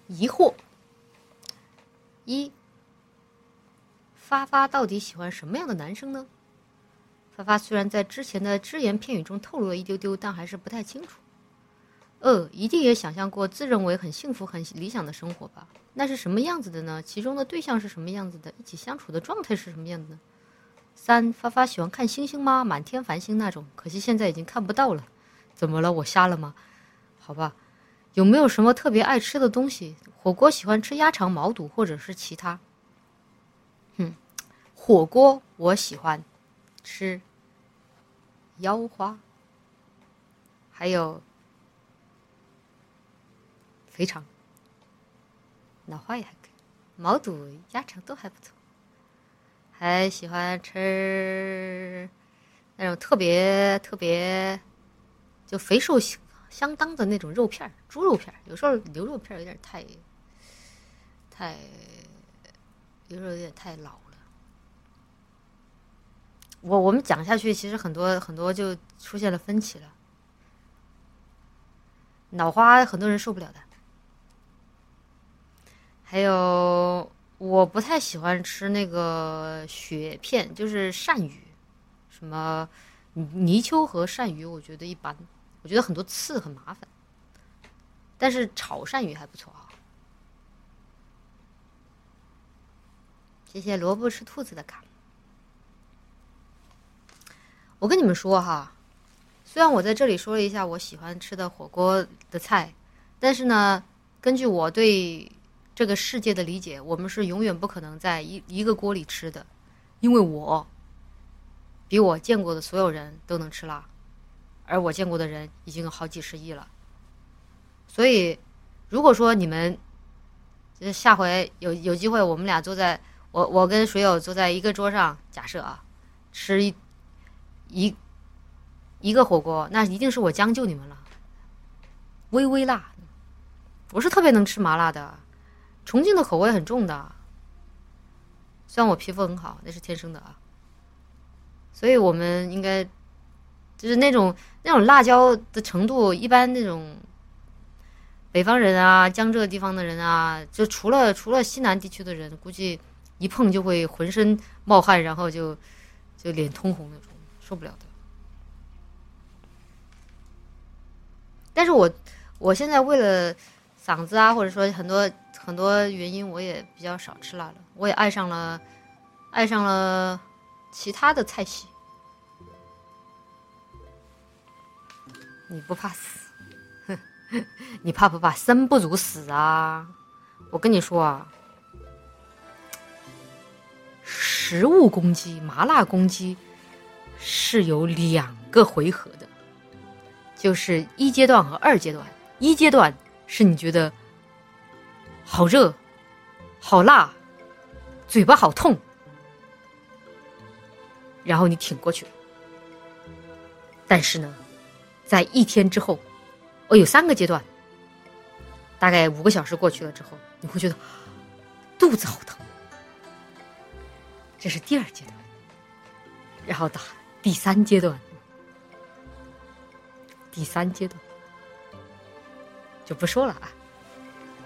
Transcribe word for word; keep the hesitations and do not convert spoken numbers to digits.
疑惑：一，发发到底喜欢什么样的男生呢？发发虽然在之前的只言片语中透露了一丢丢，但还是不太清楚。二，一定也想象过自认为很幸福、很理想的生活吧？那是什么样子的呢？其中的对象是什么样子的？一起相处的状态是什么样子呢？三，发发喜欢看星星吗？满天繁星那种，可惜现在已经看不到了。怎么了？我瞎了吗？好吧。有没有什么特别爱吃的东西？火锅喜欢吃鸭肠、毛肚或者是其他？嗯，火锅我喜欢吃腰花，还有肥肠，脑花也还可以，毛肚、鸭肠都还不错。还喜欢吃那种特别特别就肥瘦相当的那种肉片，猪肉片，有时候牛肉片有点太太有时候有点太老了。我我们讲下去，其实很多很多就出现了分歧了。脑花很多人受不了的，还有我不太喜欢吃那个雪片，就是鳝鱼，什么泥鳅和鳝鱼，我觉得一般，我觉得很多刺很麻烦。但是炒鳝鱼还不错啊。谢谢萝卜吃兔子的卡。我跟你们说哈，虽然我在这里说了一下我喜欢吃的火锅的菜，但是呢，根据我对这个世界的理解，我们是永远不可能在一一个锅里吃的，因为我比我见过的所有人都能吃辣，而我见过的人已经有好几十亿了。所以，如果说你们就是下回有有机会，我们俩坐在我我跟水友坐在一个桌上，假设啊，吃一一一个火锅，那一定是我将就你们了。微微辣，我是特别能吃麻辣的，重庆的口味很重的。虽然我皮肤很好，那是天生的啊。所以我们应该就是那种那种辣椒的程度，一般那种北方人啊，江浙地方的人啊，就除了除了西南地区的人，估计一碰就会浑身冒汗，然后就就脸通红那种，受不了的。但是我我现在为了嗓子啊，或者说很多很多原因，我也比较少吃辣了。我也爱上了爱上了其他的菜系。你不怕死？你怕不怕生不如死啊？我跟你说啊，食物攻击、麻辣攻击是有两个回合的，就是一阶段和二阶段。一阶段是你觉得好热、好辣、嘴巴好痛，然后你挺过去了。但是呢，在一天之后，我有三个阶段，大概五个小时过去了之后，你会觉得肚子好疼，这是第二阶段。然后打第三阶段，第三阶段就不说了啊。